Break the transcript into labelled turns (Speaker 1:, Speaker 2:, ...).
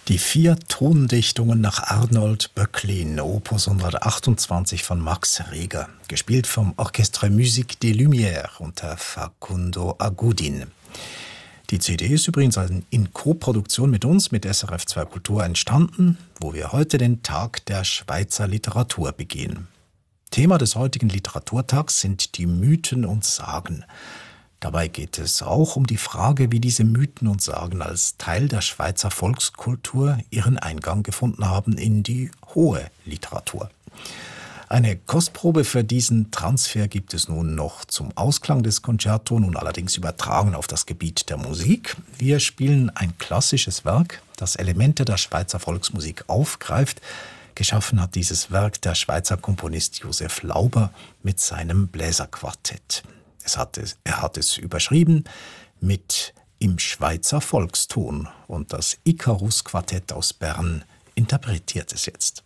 Speaker 1: Die 4 Tondichtungen nach Arnold Böcklin, Opus 128 von Max Reger, gespielt vom Orchestre Musique des Lumières unter Facundo Agudin. Die CD ist übrigens in Koproduktion mit uns, mit SRF 2 Kultur entstanden, wo wir heute den Tag der Schweizer Literatur begehen. Thema des heutigen Literaturtags sind die Mythen und Sagen. Dabei geht es auch um die Frage, wie diese Mythen und Sagen als Teil der Schweizer Volkskultur ihren Eingang gefunden haben in die hohe Literatur. Eine Kostprobe für diesen Transfer gibt es nun noch zum Ausklang des Concerto, nun allerdings übertragen auf das Gebiet der Musik. Wir spielen ein klassisches Werk, das Elemente der Schweizer Volksmusik aufgreift. Geschaffen hat dieses Werk der Schweizer Komponist Josef Lauber mit seinem Bläserquartett. Er hat es überschrieben mit Im Schweizer Volkston und das Ikarus-Quartett aus Bern interpretiert es jetzt.